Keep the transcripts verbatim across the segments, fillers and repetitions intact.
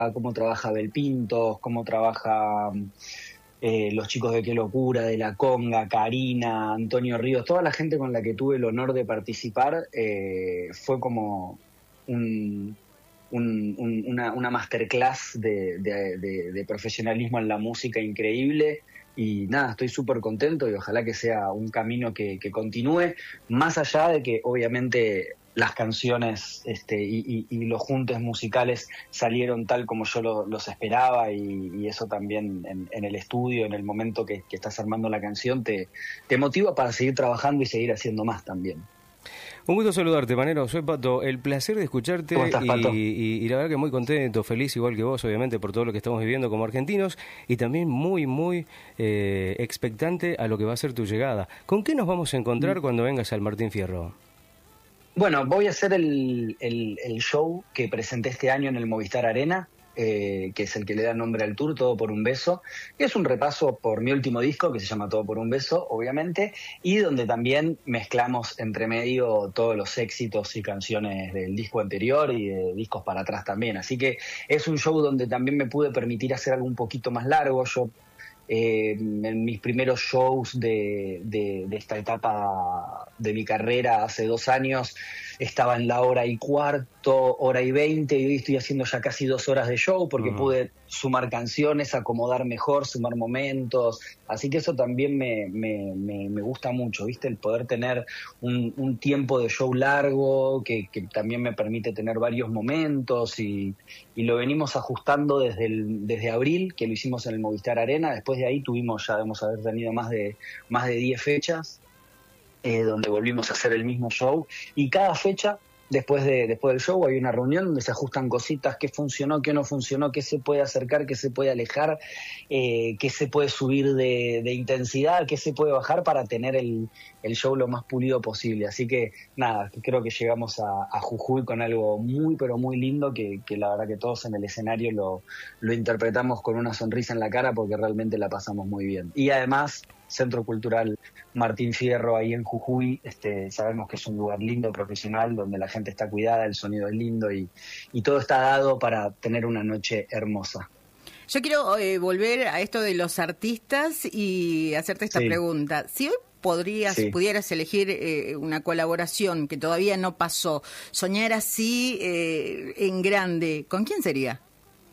cómo trabaja Belpintos, cómo trabaja eh, los chicos de Qué Locura, de La Conga, Karina, Antonio Ríos, toda la gente con la que tuve el honor de participar, eh, fue como un, un, un, una, una masterclass de, de, de, de profesionalismo en la música increíble. Y nada, estoy súper contento y ojalá que sea un camino que, que continúe, más allá de que obviamente las canciones este, y, y, y los juntes musicales salieron tal como yo lo, los esperaba, y, y eso también en, en el estudio, en el momento que, que estás armando la canción, te, te motiva para seguir trabajando y seguir haciendo más también. Un gusto saludarte, Panero. Soy Pato. El placer de escucharte. ¿Cómo estás, Pato? Y, y, y la verdad que muy contento, feliz igual que vos, obviamente, por todo lo que estamos viviendo como argentinos, y también muy, muy eh, expectante a lo que va a ser tu llegada. ¿Con qué nos vamos a encontrar mm. cuando vengas al Martín Fierro? Bueno, voy a hacer el, el, el show que presenté este año en el Movistar Arena, eh, que es el que le da nombre al tour, Todo por un Beso, que es un repaso por mi último disco, que se llama Todo por un Beso, obviamente, y donde también mezclamos entre medio todos los éxitos y canciones del disco anterior y de discos para atrás también. Así que es un show donde también me pude permitir hacer algo un poquito más largo. Yo Eh, en mis primeros shows de, de, de esta etapa de mi carrera hace dos años estaba en la hora y cuarto, hora y veinte, y hoy estoy haciendo ya casi dos horas de show porque uh-huh. pude sumar canciones, acomodar mejor, sumar momentos, así que eso también me, me, me, me gusta mucho, ¿viste? El poder tener un, un tiempo de show largo que, que también me permite tener varios momentos, y, y lo venimos ajustando desde, el, desde abril, que lo hicimos en el Movistar Arena. Después de ahí tuvimos, ya debemos haber tenido más de más de diez fechas, eh, donde volvimos a hacer el mismo show, y cada fecha, después de después del show, hay una reunión donde se ajustan cositas, qué funcionó, qué no funcionó, qué se puede acercar, qué se puede alejar, eh, qué se puede subir de, de intensidad, qué se puede bajar para tener el, el show lo más pulido posible. Así que nada, creo que llegamos a, a Jujuy con algo muy pero muy lindo, que, que la verdad que todos en el escenario lo, lo interpretamos con una sonrisa en la cara, porque realmente la pasamos muy bien. Y además, Centro Cultural Martín Fierro, ahí en Jujuy, este, sabemos que es un lugar lindo, profesional, donde la gente está cuidada, el sonido es lindo, y, y todo está dado para tener una noche hermosa. Yo quiero eh, volver a esto de los artistas y hacerte esta sí. pregunta. Si hoy podrías, sí. pudieras elegir eh, una colaboración que todavía no pasó, soñar así eh, en grande, ¿con quién sería?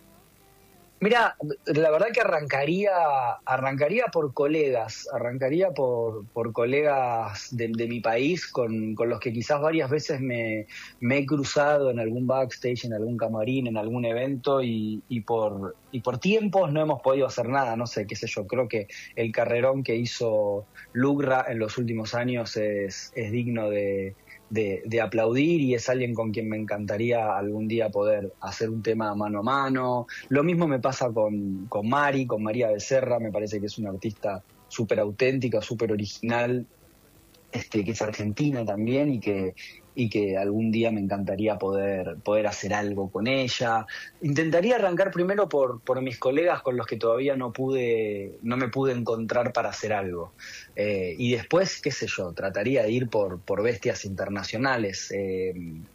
Mira, la verdad que arrancaría arrancaría por colegas, arrancaría por, por colegas de, de mi país, con, con los que quizás varias veces me, me he cruzado en algún backstage, en algún camarín, en algún evento, y, y por y por tiempos no hemos podido hacer nada, no sé, qué sé yo. Creo que el carrerón que hizo Lugra en los últimos años es, es digno de... De, de aplaudir, y es alguien con quien me encantaría algún día poder hacer un tema mano a mano. Lo mismo me pasa con, con Mari, con María Becerra. Me parece que es una artista súper auténtica, súper original, este, que es argentina también, y que y que algún día me encantaría poder poder hacer algo con ella. Intentaría arrancar primero por por mis colegas con los que todavía no pude no me pude encontrar para hacer algo, eh, y después, qué sé yo, trataría de ir por por bestias internacionales. Eh,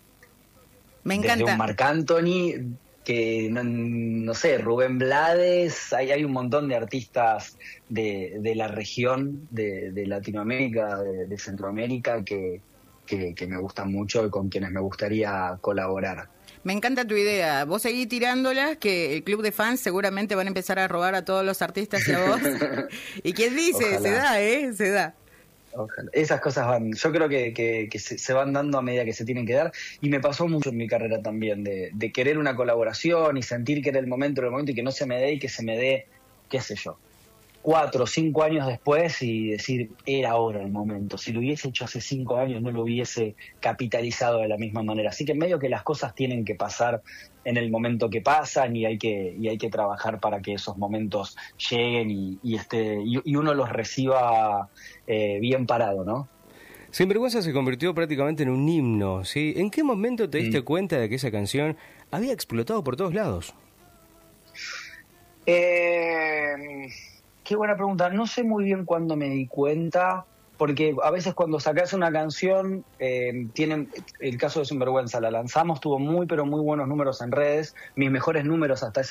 me encanta. Desde un Marc Anthony, que no, no sé, Rubén Blades, hay, hay un montón de artistas de, de la región, de, de Latinoamérica, de, de Centroamérica, que Que, que me gustan mucho y con quienes me gustaría colaborar. Me encanta tu idea. Vos seguís tirándolas, que el club de fans seguramente van a empezar a robar a todos los artistas y a vos. ¿Y quién dice? Ojalá. Se da, ¿eh? Se da. Ojalá. Esas cosas van, yo creo que, que, que se, se van dando a medida que se tienen que dar, y me pasó mucho en mi carrera también, de, de querer una colaboración y sentir que era el momento, el momento, y que no se me dé, y que se me dé, qué sé yo, cuatro o cinco años después, y decir, era ahora el momento. Si lo hubiese hecho hace cinco años, no lo hubiese capitalizado de la misma manera. Así que en medio que las cosas tienen que pasar en el momento que pasan, y hay que y hay que trabajar para que esos momentos lleguen y, y, este, y, y uno los reciba eh, bien parado, ¿no? Sinvergüenza se convirtió prácticamente en un himno, ¿sí? ¿En qué momento te diste mm. cuenta de que esa canción había explotado por todos lados? Eh... Qué buena pregunta. No sé muy bien cuándo me di cuenta, porque a veces cuando sacás una canción, eh, tienen el caso de Sinvergüenza, la lanzamos, tuvo muy pero muy buenos números en redes, mis mejores números hasta ese